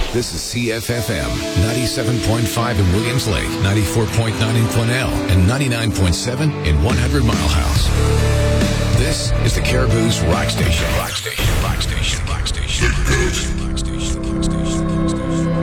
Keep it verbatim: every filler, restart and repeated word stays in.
This is C F F M, ninety-seven point five in Williams Lake, ninety-four point nine in Quesnel, and ninety-nine point seven in one hundred Mile House. This is the Caribou's Rock Station. Rock Station.